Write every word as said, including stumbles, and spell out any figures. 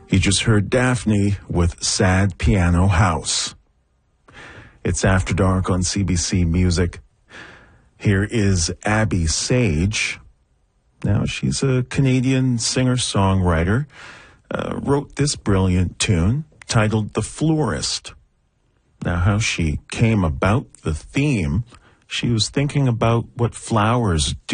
You just heard Daphne with Sad Piano House. It's After Dark on C B C Music. Here is Abby Sage. Now, she's a Canadian singer-songwriter. Uh, wrote this brilliant tune titled The Florist. Now, how she came about the theme, she was thinking about what flowers do.